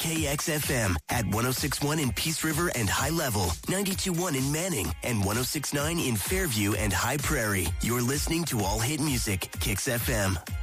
KXFM at 106.1 in Peace River and High Level, 92.1 in Manning, and 106.9 in Fairview and High Prairie. You're listening to All Hit Music, Kix FM.